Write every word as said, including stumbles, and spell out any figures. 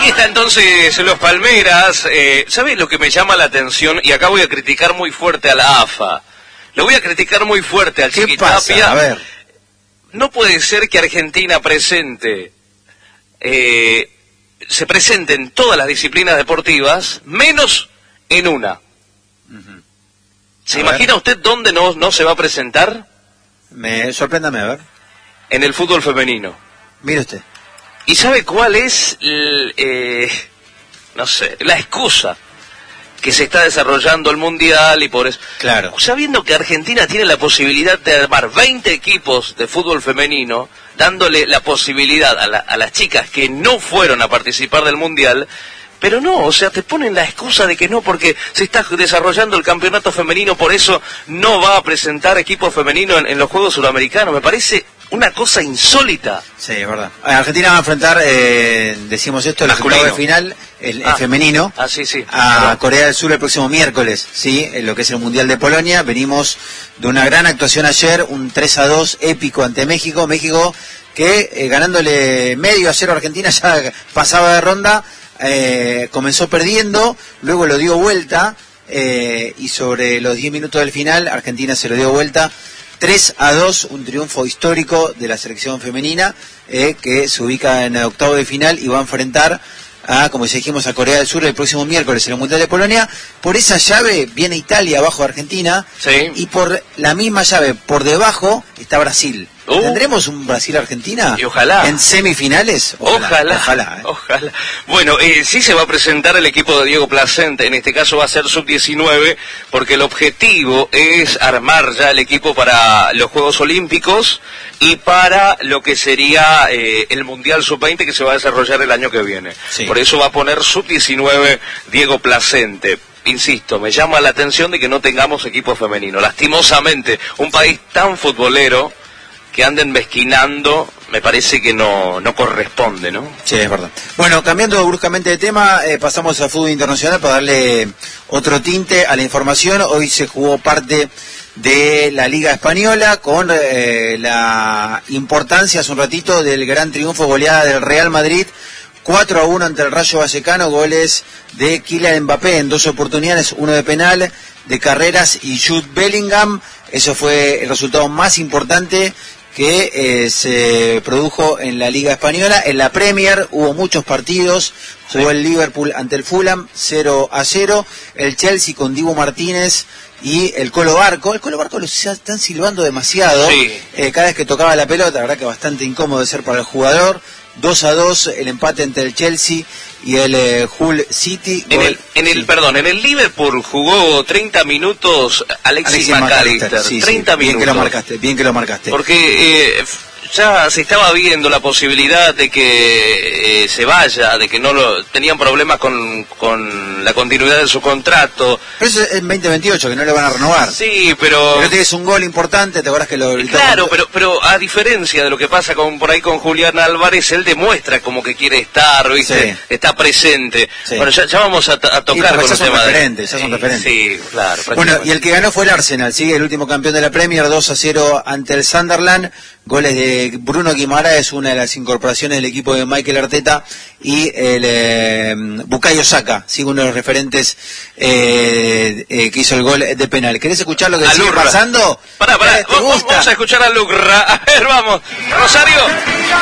Ahí está entonces los Palmeras. Eh, ¿Sabes lo que me llama la atención? Y acá voy a criticar muy fuerte a la A F A. Lo voy a criticar muy fuerte al Chiqui Tapia. A ver. No puede ser que Argentina presente, eh, se presente en todas las disciplinas deportivas, menos en una. Uh-huh. ¿Se a imagina ver. usted dónde no, no se va a presentar? Me sorpréndame, a ver. En el fútbol femenino. Mire usted. ¿Y sabe cuál es, el, eh, no sé, la excusa? Que se está desarrollando el Mundial y por eso... Claro. Sabiendo que Argentina tiene la posibilidad de armar veinte equipos de fútbol femenino, dándole la posibilidad a, la, a las chicas que no fueron a participar del Mundial, pero no, o sea, te ponen la excusa de que no, porque se está desarrollando el campeonato femenino, por eso no va a presentar equipo femenino en, en los Juegos Sudamericanos. Me parece una cosa insólita. Sí, es verdad. Argentina va a enfrentar, eh, decimos esto, el resultado de final, el, ah, el femenino, ah, sí, sí. a Perdón. Corea del Sur el próximo miércoles, sí, en lo que es el Mundial de Polonia. Venimos de una gran actuación ayer, un tres a dos épico ante México. México que eh, ganándole medio a cero a Argentina ya pasaba de ronda. Eh, comenzó perdiendo, luego lo dio vuelta eh, y sobre los diez minutos del final Argentina se lo dio vuelta tres a dos, un triunfo histórico de la selección femenina eh, que se ubica en el octavo de final y va a enfrentar a, como dijimos, a Corea del Sur el próximo miércoles en el Mundial de Polonia. Por esa llave viene Italia abajo de Argentina, sí. Y por la misma llave por debajo está Brasil. Uh. ¿Tendremos un Brasil-Argentina? Y ojalá. ¿En semifinales? Ojalá. Ojalá. Ojalá. ¿eh? ojalá. Bueno, eh, sí se va a presentar el equipo de Diego Placente. En este caso va a ser sub diecinueve, porque el objetivo es armar ya el equipo para los Juegos Olímpicos y para lo que sería eh, el Mundial sub veinte que se va a desarrollar el año que viene. Sí. Por eso va a poner sub diecinueve Diego Placente. Insisto, me llama la atención de que no tengamos equipo femenino. Lastimosamente, un país tan futbolero que anden mezquinando, me parece que no, no corresponde, ¿no? Sí, es verdad. Bueno, cambiando bruscamente de tema, eh, pasamos al fútbol internacional para darle otro tinte a la información. Hoy se jugó parte de la Liga Española con eh, la importancia hace un ratito del gran triunfo, goleada del Real Madrid, cuatro a uno ante el Rayo Vallecano, goles de Kylian Mbappé en dos oportunidades, uno de penal, de carreras y Jude Bellingham. Eso fue el resultado más importante que eh, se produjo en la Liga Española. En la Premier hubo muchos partidos, jugó sí. el Liverpool ante el Fulham, cero a cero, el Chelsea con Dibu Martínez y el Colo Barco. El Colo Barco lo están silbando demasiado, sí. eh, cada vez que tocaba la pelota, la verdad que bastante incómodo de ser para el jugador. dos a dos el empate entre el Chelsea y el eh, Hull City. En el, en el, sí. perdón, en el Liverpool jugó treinta minutos Alexis, Alexis McAllister, sí, treinta sí, minutos. Bien que lo marcaste, bien que lo marcaste. Porque eh, ya se estaba viendo la posibilidad de que eh, se vaya, de que no lo tenían problemas con, con la continuidad de su contrato. Pero eso es en veinte veintiocho, que no le van a renovar. Sí, pero... Pero tienes un gol importante, ¿te acuerdas que lo... Claro, pero pero a diferencia de lo que pasa con por ahí con Julián Álvarez, él demuestra como que quiere estar, ¿viste? Sí. Está presente. Sí. Bueno, ya, ya vamos a, a tocar con el tema referentes, de... Ya son sí, referentes, sí, claro. Bueno, y el que ganó fue el Arsenal, ¿sí? El último campeón de la Premier, dos a cero ante el Sunderland. Goles de Bruno Guimaraes, una de las incorporaciones del equipo de Mikel Arteta, y el eh, Bukayo Saka, ¿sí? Uno de los referentes eh, eh, que hizo el gol de penal. ¿Querés escuchar lo que sigue pasando? Pará, pará, vamos, vamos a escuchar a Lucra. A ver, vamos. Rosario.